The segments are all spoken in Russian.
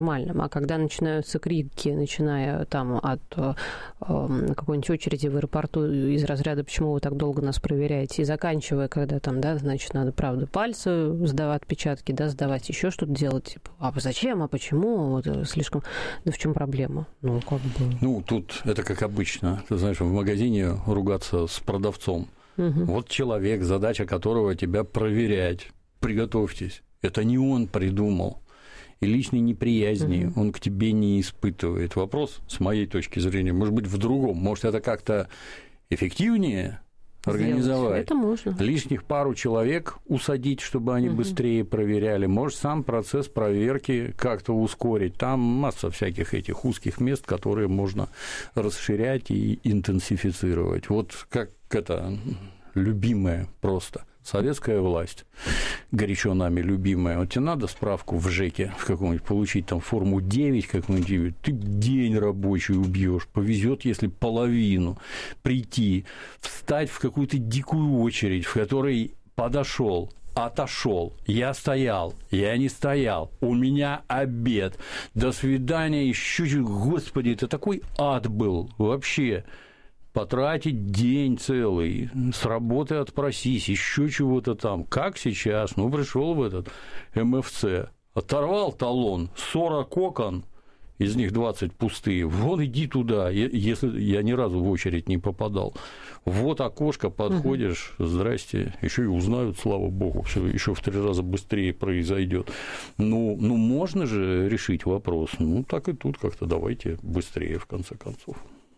нормальным. А когда начинаются крики, начиная там от какой-нибудь очереди в аэропорту из разряда «почему вы так долго нас проверяете?» и заканчивая, когда там, да, значит, надо, правда, пальцы сдавать, отпечатки, да, сдавать, еще что-то делать, типа, а зачем, а почему, вот слишком, да в чем проблема? Ну, как бы... Ну, тут это как обычно, ты знаешь, в магазине ругаться с продавцом. Вот человек, задача которого тебя проверять, приготовьтесь, это не он придумал. И личной неприязни он к тебе не испытывает. Вопрос, с моей точки зрения, может быть в другом. Может, это как-то эффективнее организовать? Это можно. Лишних пару человек усадить, чтобы они быстрее проверяли. Может, сам процесс проверки как-то ускорить. Там масса всяких этих узких мест, которые можно расширять и интенсифицировать. Вот как это любимое просто. Советская власть, горячо нами любимая, вот тебе надо справку в ЖЭКе в каком-нибудь получить, там, форму 9 какую-нибудь, ты день рабочий убьешь, повезет, если половину, прийти, встать в какую-то дикую очередь, в которой подошел, отошел, я стоял, я не стоял, у меня обед, до свидания, еще чуть, господи, это такой ад был вообще. Потратить день целый, с работы отпросись, еще чего-то там. Как сейчас? Ну, пришел в этот МФЦ, оторвал талон, 40 окон, из них 20 пустые. Вон иди туда, если я ни разу в очередь не попадал. Вот окошко, подходишь, здрасте, еще и узнают, слава богу, все еще в 3 раза быстрее произойдет. Ну, можно же решить вопрос. Ну, так и тут как-то давайте быстрее, в конце концов.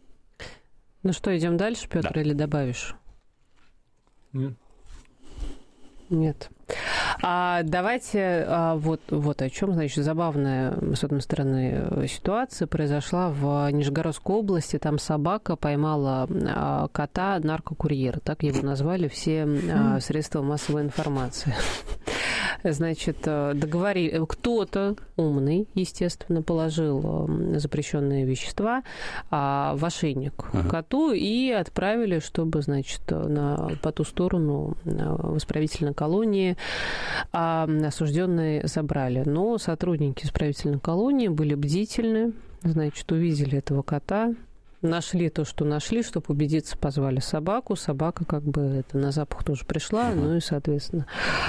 Ну что, идем дальше, Петр, или добавишь? Нет. Нет. Давайте вот о чем, значит, забавная, с одной стороны, ситуация произошла в Нижегородской области. Там собака поймала кота наркокурьера, так его назвали все средства массовой информации. Значит, кто-то умный, естественно, положил запрещенные вещества в ошейник коту и отправили, чтобы, значит, по ту сторону в исправительной колонии осужденные забрали. Но сотрудники исправительной колонии были бдительны, значит, увидели этого кота, нашли то, что нашли, чтобы убедиться, позвали собаку. Собака как бы на запах тоже пришла, ну и, соответственно...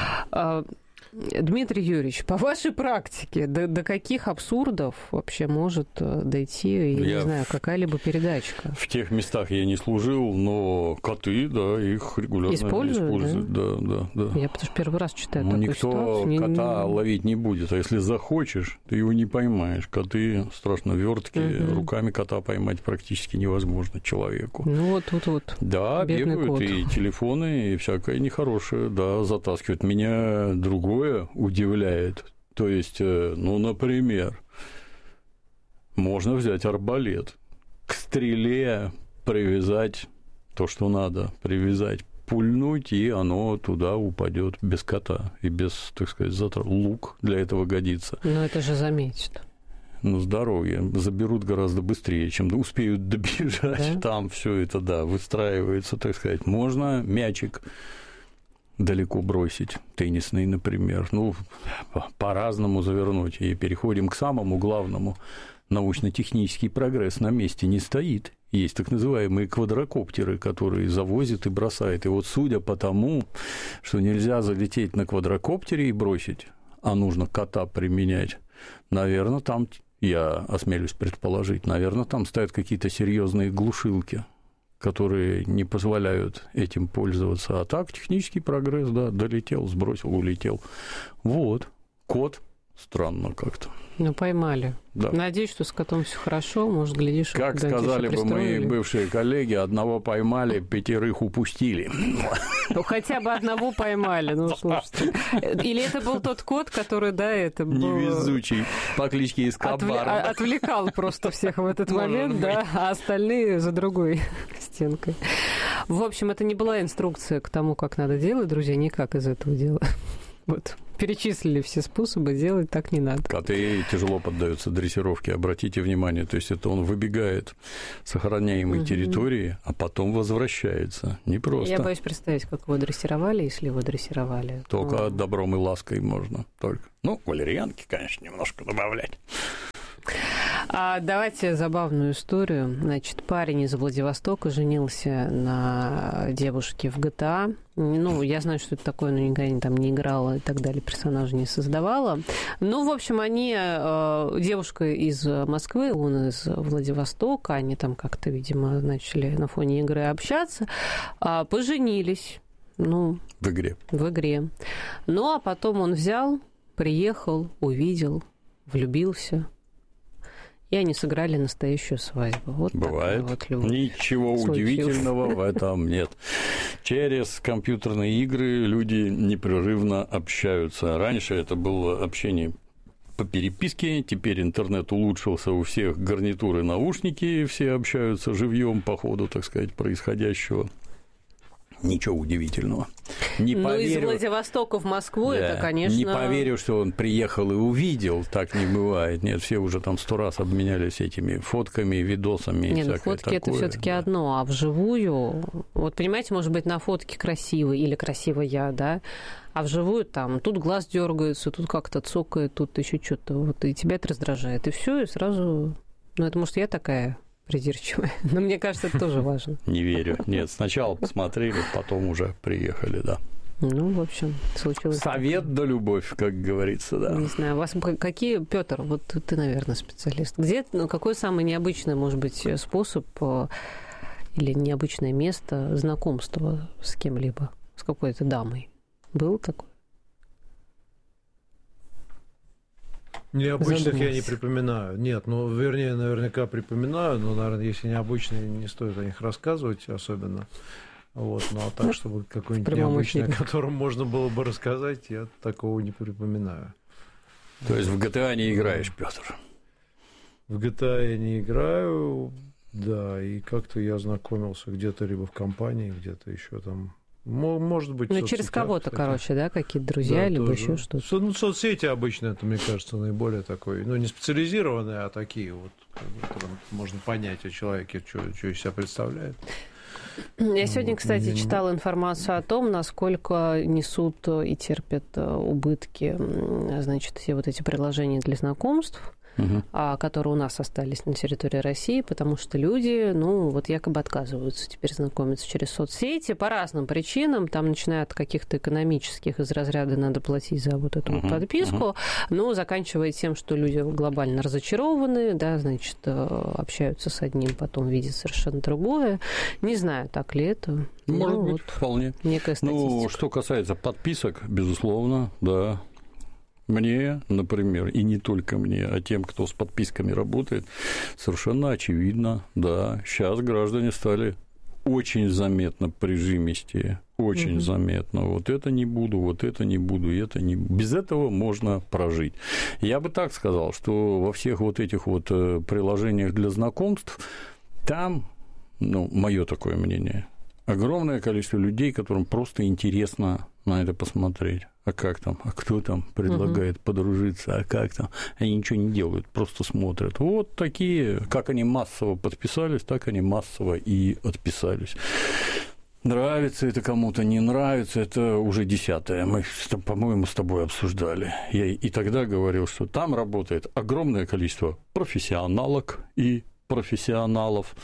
Дмитрий Юрьевич, по вашей практике, до каких абсурдов вообще может дойти, я не знаю, какая-либо передачка? В тех местах я не служил, но коты, да, их регулярно используют. Да. Я потому что первый раз читаю такую ситуацию. Никто кота ловить не будет, а если захочешь, ты его не поймаешь. Коты страшно верткие, руками кота поймать практически невозможно человеку. Ну вот тут. Да, бегают кот. И телефоны, и всякое нехорошее, да, затаскивают. Меня другое удивляет. То есть, ну, например, можно взять арбалет, к стреле привязать то, что надо привязать, пульнуть, и оно туда упадет без кота и без, так сказать, лук для этого годится. Но это же заметят. Ну, здоровье заберут гораздо быстрее, чем успеют добежать. Да? Там все это, да, выстраивается, так сказать. Можно мячик далеко бросить, теннисный, например, ну, по-разному завернуть. И переходим к самому главному. Научно-технический прогресс на месте не стоит. Есть так называемые квадрокоптеры, которые завозят и бросают. И вот судя по тому, что нельзя залететь на квадрокоптере и бросить, а нужно кота применять, наверное, там, я осмелюсь предположить, наверное, там стоят какие-то серьезные глушилки, которые не позволяют этим пользоваться. А так технический прогресс, да, долетел, сбросил, улетел. Вот, кот, странно как-то. Ну, поймали. Да. Надеюсь, что с котом все хорошо, может, глядишь... Как сказали бы мои бывшие коллеги, одного поймали, 5 упустили. Ну, хотя бы одного поймали, ну, слушайте. Или это был тот кот, который, да, это был... Невезучий, по кличке Эскобар. Отвлекал просто всех в этот момент, да, а остальные за другой стенкой. В общем, это не была инструкция к тому, как надо делать, друзья, никак из этого дела. Вот. Перечислили все способы, делать так не надо. Коты тяжело поддаются дрессировке, обратите внимание. То есть это он выбегает с охраняемой территории, а потом возвращается. Непросто. Я боюсь представить, как его дрессировали, если его дрессировали. Только добром и лаской можно. Только. Ну, валерьянки, конечно, немножко добавлять. Давайте забавную историю. Значит, парень из Владивостока женился на девушке в GTA. Ну, я знаю, что это такое, но никогда там не играла и так далее, персонажа не создавала. Ну, в общем, девушка из Москвы, он из Владивостока, они там как-то, видимо, начали на фоне игры общаться, поженились. Ну, в игре. В игре. Ну, а потом он взял, приехал, увидел, влюбился. И они сыграли настоящую свадьбу. Вот бывает. Вот ничего удивительного в этом нет. Через компьютерные игры люди непрерывно общаются. Раньше это было общение по переписке, теперь интернет улучшился, у всех гарнитуры, наушники, все общаются живьем по ходу, так сказать, происходящего. Ничего удивительного. Не поверю, из Владивостока в Москву, да, это, конечно... Не поверю, что он приехал и увидел, так не бывает. Нет, все уже там 100 раз обменялись этими фотками, видосами. Нет, ну фотки такое, это все-таки да. Одно, а вживую... Вот, понимаете, может быть, на фотке красивый или красивая, да, а вживую там, тут глаз дергается, тут как-то цокает, тут еще что-то, вот, и тебя это раздражает. И все, и сразу... Ну, это, может, я такая... придирчивая. Но мне кажется, это тоже важно. Не верю. Нет, сначала посмотрели, потом уже приехали, да. Ну, в общем, случилось. Совет да любовь, как говорится, да. Не знаю, у вас какие, Петр, вот ты, наверное, специалист. Где, какой самый необычный, может быть, способ или необычное место знакомства с кем-либо, с какой-то дамой? Был такой? Необычных я не припоминаю. Нет, ну, вернее, наверняка припоминаю, но, наверное, если необычные, не стоит о них рассказывать особенно. Вот, ну, а так, чтобы какой-нибудь необычный, о котором можно было бы рассказать, я такого не припоминаю. То есть в GTA не играешь, Петр? В GTA я не играю, да, и как-то я знакомился где-то либо в компании, где-то еще там. Может быть, ну, через кого-то, короче, да, какие-то друзья, да, либо тоже. Еще что-то. Ну, соцсети обычно, это, мне кажется, наиболее такой, ну, не специализированные, а такие вот, как можно понять о человеке, что из себя представляет. Я сегодня, кстати, читала информацию о том, насколько несут и терпят убытки, значит, все вот эти приложения для знакомств, которые у нас остались на территории России, потому что люди, ну, вот якобы отказываются теперь знакомиться через соцсети по разным причинам, там, начиная от каких-то экономических, из разряда надо платить за вот эту подписку, но заканчивая тем, что люди глобально разочарованы, да, значит, общаются с одним, потом видят совершенно другое. Не знаю, так ли это. Может быть, вот вполне. Некая статистика. Ну, что касается подписок, безусловно, да. Мне, например, и не только мне, а тем, кто с подписками работает, совершенно очевидно, да, сейчас граждане стали очень заметно прижимистее, очень заметно. Вот это не буду, вот это не буду, это не... Без этого можно прожить. Я бы так сказал, что во всех вот этих вот приложениях для знакомств, там, ну, мое такое мнение, огромное количество людей, которым просто интересно на это посмотреть. А как там? А кто там предлагает подружиться? А как там? Они ничего не делают, просто смотрят. Вот такие, как они массово подписались, так они массово и отписались. Нравится это кому-то, не нравится, это уже 10-е. Мы, по-моему, с тобой обсуждали. Я и тогда говорил, что там работает огромное количество профессионалок и профессионалов,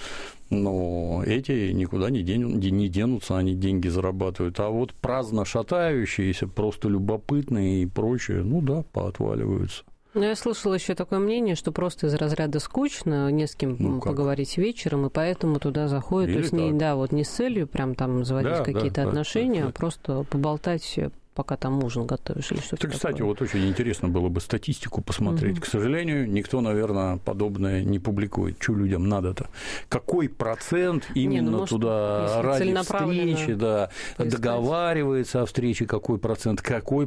но эти никуда не денутся, они деньги зарабатывают. А вот праздно шатающиеся, просто любопытные и прочее, ну да, поотваливаются. Ну, я слышала еще такое мнение, что просто из разряда скучно, не с кем поговорить вечером, и поэтому туда заходят. То есть, да, вот не с целью прям там заводить какие-то отношения, а просто поболтать, пока там ужин готовишь или что-то такое. Кстати, вот очень интересно было бы статистику посмотреть. К сожалению, никто, наверное, подобное не публикует. Что людям надо-то? Какой процент именно туда ради встречи, да, договаривается о встрече, какой процент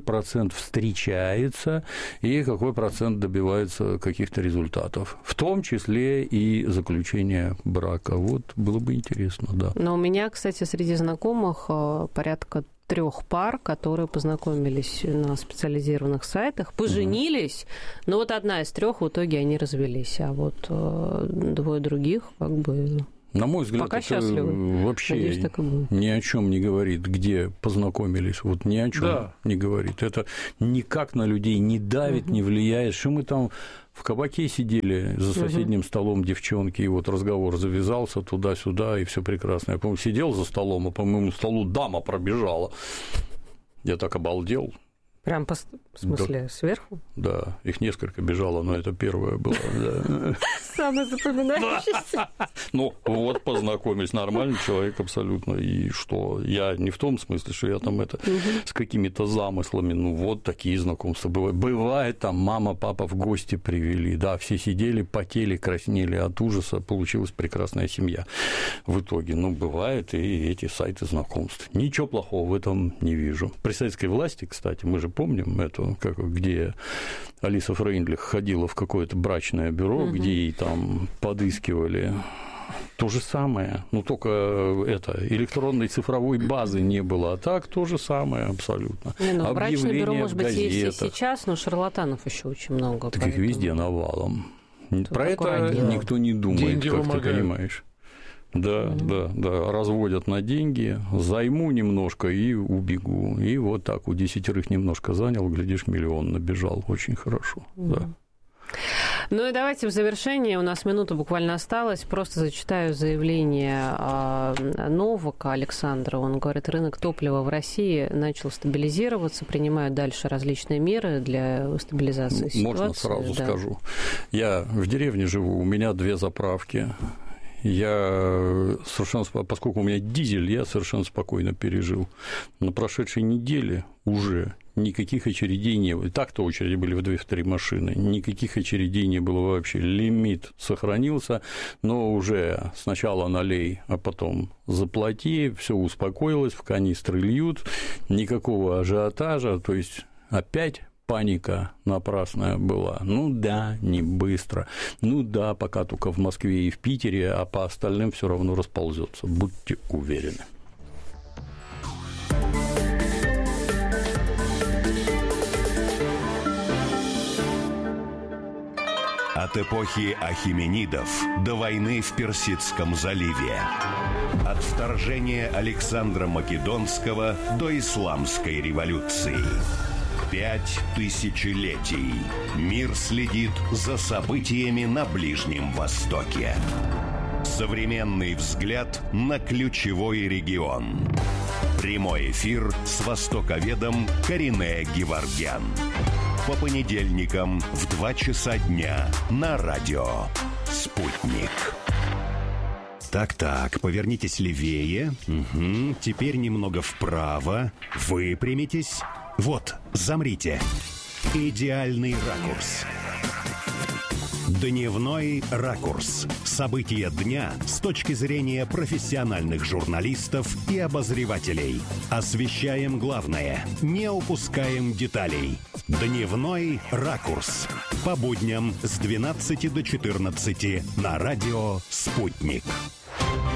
встречается и какой процент добивается каких-то результатов, в том числе и заключения брака. Вот было бы интересно, да. Но у меня, кстати, среди знакомых порядка 3 пар, которые познакомились на специализированных сайтах, поженились, но вот одна из 3 в итоге они развелись, а вот 2 других как бы... На мой взгляд, пока это счастливы. вообще Надеюсь, ни о чем не говорит, где познакомились. Вот ни о чем не говорит. Это никак на людей не давит, не влияет. Что мы там в кабаке сидели за соседним столом, девчонки, и вот разговор завязался туда-сюда, и все прекрасно. Я, по-моему, сидел за столом, а по моему столу дама пробежала. Я так обалдел. Прям в смысле, сверху? Да, их несколько бежало, но это первое было. Самое запоминающееся. Ну, вот познакомились, нормальный человек абсолютно. И что? Я не в том смысле, что я там это с какими-то замыслами. Ну, вот такие знакомства бывают. Бывает, там мама, папа в гости привели. Да, все сидели, потели, краснели от ужаса. Получилась прекрасная семья в итоге. Ну, бывает и эти сайты знакомств. Ничего плохого в этом не вижу. При советской власти, кстати, мы же помним эту, где Алиса Фрейндлих ходила в какое-то брачное бюро, где ей там подыскивали то же самое, но только электронной цифровой базы не было, а так то же самое абсолютно. Брачное бюро, может быть, есть и сейчас, но шарлатанов еще очень много. Так их везде навалом. Про это никто не думает, деньги как помогают. Ты понимаешь. Да, разводят на деньги, займу немножко и убегу. И вот так у 10 немножко занял, глядишь, 1 миллион набежал. Очень хорошо, да. Ну и давайте в завершение, у нас минута буквально осталась, просто зачитаю заявление Новака Александра. Он говорит, рынок топлива в России начал стабилизироваться, принимают дальше различные меры для стабилизации ситуации. Можно сразу скажу. Я в деревне живу, у меня 2 заправки. Я совершенно, поскольку у меня дизель, я совершенно спокойно пережил. На прошедшей неделе уже никаких очередей не было. Так-то очереди были в 2-3 машины. Никаких очередей не было вообще. Лимит сохранился, но уже сначала налей, а потом заплати. Все успокоилось, в канистры льют. Никакого ажиотажа. То есть опять паника напрасная была. Ну да, не быстро. Ну да, пока только в Москве и в Питере, а по остальным все равно расползется. Будьте уверены. От эпохи ахименидов до войны в Персидском заливе. От вторжения Александра Македонского до исламской революции. 5 тысячелетий. Мир следит за событиями на Ближнем Востоке. Современный взгляд на ключевой регион. Прямой эфир с востоковедом Каринэ Геворгян. По понедельникам в 2 часа дня на радио «Спутник». Так, повернитесь левее. Угу. Теперь немного вправо. Выпрямитесь. Вот, замрите. Идеальный ракурс. Дневной ракурс. События дня с точки зрения профессиональных журналистов и обозревателей. Освещаем главное, не упускаем деталей. Дневной ракурс. По будням с 12 до 14 на радио «Спутник».